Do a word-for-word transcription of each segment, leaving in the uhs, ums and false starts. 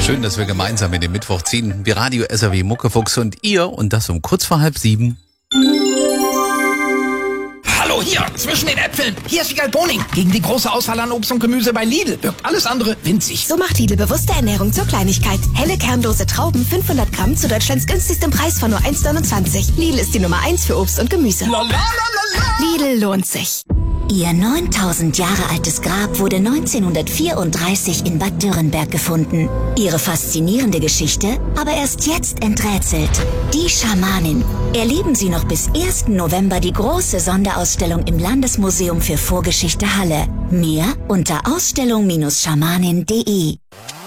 Schön, dass wir gemeinsam in den Mittwoch ziehen. Wir Radio S R W Muckefuchs und ihr und das um kurz vor halb sieben. Hallo hier, zwischen den Äpfeln. Hier ist Wiegald Boning. Gegen die große Auswahl an Obst und Gemüse bei Lidl wirkt alles andere winzig. So macht Lidl bewusste Ernährung zur Kleinigkeit. Helle kernlose Trauben, fünfhundert Gramm zu Deutschlands günstigstem Preis von nur eins neunundzwanzig. Lidl ist die Nummer eins für Obst und Gemüse. La, la, la, la, la. Lidl lohnt sich. Ihr neuntausend Jahre altes Grab wurde neunzehnhundertvierunddreißig in Bad Dürrenberg gefunden. Ihre faszinierende Geschichte aber erst jetzt enträtselt. Die Schamanin. Erleben Sie noch bis ersten November die große Sonderausstellung im Landesmuseum für Vorgeschichte Halle. Mehr unter ausstellung schamanin punkt de.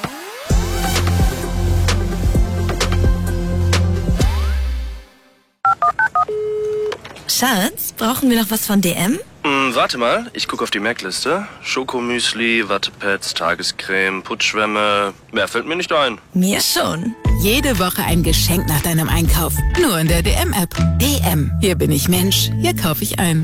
Schatz, brauchen wir noch was von D M? Hm, warte mal, ich gucke auf die Merkliste. Schokomüsli, Wattepads, Tagescreme, Putzschwämme. Mehr fällt mir nicht ein. Mir schon. Jede Woche ein Geschenk nach deinem Einkauf. Nur in der D M-App. D M. Hier bin ich Mensch. Hier kaufe ich ein.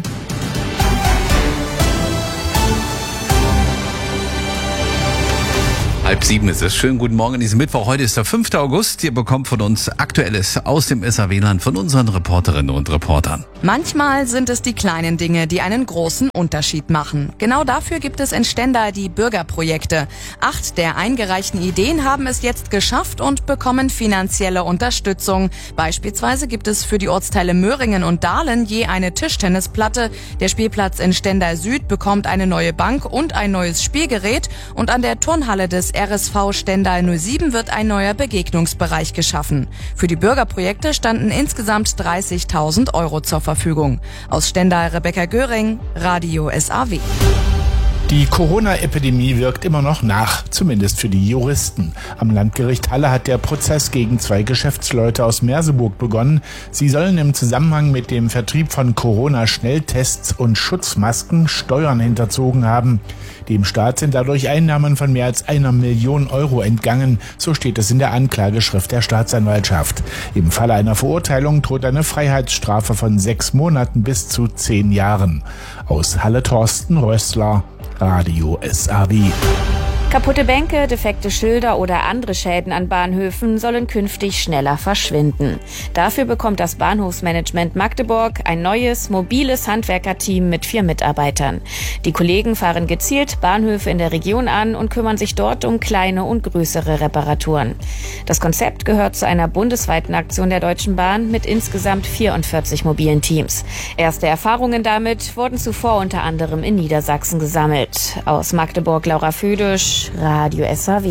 Halb sieben ist es. Schönen guten Morgen an diesem Mittwoch. Heute ist der fünfte August. Ihr bekommt von uns Aktuelles aus dem S R W-Land von unseren Reporterinnen und Reportern. Manchmal sind es die kleinen Dinge, die einen großen Unterschied machen. Genau dafür gibt es in Stendal die Bürgerprojekte. Acht der eingereichten Ideen haben es jetzt geschafft und bekommen finanzielle Unterstützung. Beispielsweise gibt es für die Ortsteile Möhringen und Dahlen je eine Tischtennisplatte. Der Spielplatz in Stendal Süd bekommt eine neue Bank und ein neues Spielgerät. Und an der Turnhalle des R S V Stendal null sieben wird ein neuer Begegnungsbereich geschaffen. Für die Bürgerprojekte standen insgesamt dreißigtausend Euro zur Verfügung. Aus Stendal Rebecca Göring, Radio S A W. Die Corona-Epidemie wirkt immer noch nach, zumindest für die Juristen. Am Landgericht Halle hat der Prozess gegen zwei Geschäftsleute aus Merseburg begonnen. Sie sollen im Zusammenhang mit dem Vertrieb von Corona-Schnelltests und Schutzmasken Steuern hinterzogen haben. Dem Staat sind dadurch Einnahmen von mehr als einer Million Euro entgangen, so steht es in der Anklageschrift der Staatsanwaltschaft. Im Falle einer Verurteilung droht eine Freiheitsstrafe von sechs Monaten bis zu zehn Jahren. Aus Halle Thorsten Rössler, Radio S A W. Kaputte Bänke, defekte Schilder oder andere Schäden an Bahnhöfen sollen künftig schneller verschwinden. Dafür bekommt das Bahnhofsmanagement Magdeburg ein neues, mobiles Handwerkerteam mit vier Mitarbeitern. Die Kollegen fahren gezielt Bahnhöfe in der Region an und kümmern sich dort um kleine und größere Reparaturen. Das Konzept gehört zu einer bundesweiten Aktion der Deutschen Bahn mit insgesamt vierundvierzig mobilen Teams. Erste Erfahrungen damit wurden zuvor unter anderem in Niedersachsen gesammelt. Aus Magdeburg Laura Födisch, Radio S A W.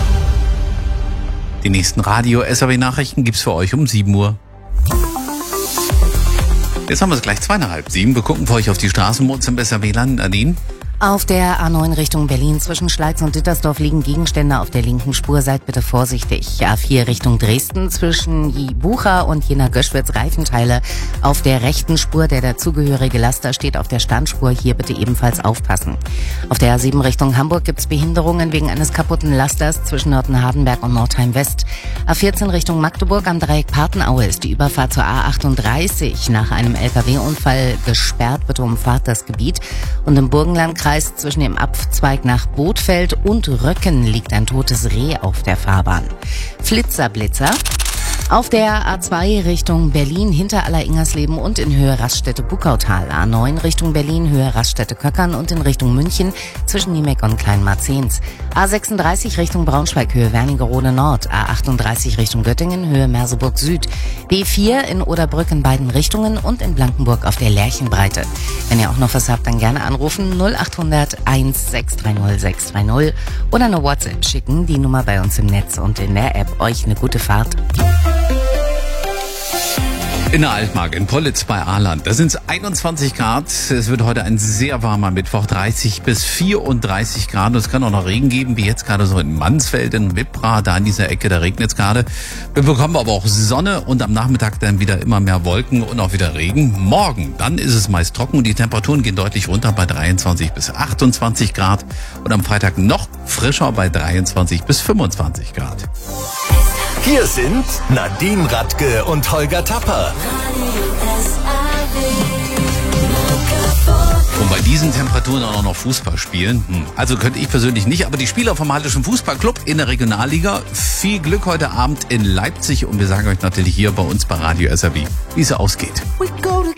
Die nächsten Radio S A W-Nachrichten gibt's für euch um sieben Uhr. Jetzt haben wir es gleich zwei nach halb sieben. Wir gucken für euch auf die Straßenmods im S R W-Land. Nadine? Auf der A neun Richtung Berlin zwischen Schleiz und Dittersdorf liegen Gegenstände auf der linken Spur. Seid bitte vorsichtig. A vier Richtung Dresden zwischen Bucha und Jena-Göschwitz Reifenteile auf der rechten Spur. Der dazugehörige Laster steht auf der Standspur. Hier bitte ebenfalls aufpassen. Auf der A sieben Richtung Hamburg gibt's Behinderungen wegen eines kaputten Lasters zwischen Nörten-Hardenberg und Nordheim West. A vierzehn Richtung Magdeburg am Dreieck Partenaue ist die Überfahrt zur A achtunddreißig nach einem L K W-Unfall gesperrt. Bitte umfahrt das Gebiet. Und im Burgenlandkreis zwischen dem Abzweig nach Bothfeld und Röcken liegt ein totes Reh auf der Fahrbahn. Flitzerblitzer. Auf der A zwei Richtung Berlin hinter Aller-Ingersleben und in Höhe Raststätte-Bukautal. A neun Richtung Berlin, Höhe Raststätte-Köckern und in Richtung München zwischen Niemek und Kleinmarzens. A sechsunddreißig Richtung Braunschweig, Höhe Wernigerode Nord. A achtunddreißig Richtung Göttingen, Höhe Merseburg Süd. B vier in Oderbrück in beiden Richtungen und in Blankenburg auf der Lerchenbreite. Wenn ihr auch noch was habt, dann gerne anrufen null acht hundert eins sechs drei null sechs drei null oder eine WhatsApp schicken. Die Nummer bei uns im Netz und in der App. Euch eine gute Fahrt. In der Altmark in Pollitz bei Ahrland. Da sind es einundzwanzig Grad. Es wird heute ein sehr warmer Mittwoch, dreißig bis vierunddreißig Grad. Und es kann auch noch Regen geben, wie jetzt gerade so in Mansfeld, in Wippra, da in dieser Ecke, da regnet es gerade. Wir bekommen aber auch Sonne und am Nachmittag dann wieder immer mehr Wolken und auch wieder Regen. Morgen, dann ist es meist trocken und die Temperaturen gehen deutlich runter bei dreiundzwanzig bis achtundzwanzig Grad. Und am Freitag noch frischer bei dreiundzwanzig bis fünfundzwanzig Grad. Hier sind Nadine Radke und Holger Tapper. Radio S A W. Und bei diesen Temperaturen auch noch Fußball spielen? Hm. Also könnte ich persönlich nicht, aber die Spieler vom Haltischen Fußballclub in der Regionalliga. Viel Glück heute Abend in Leipzig und wir sagen euch natürlich hier bei uns bei Radio S R W, wie es ausgeht.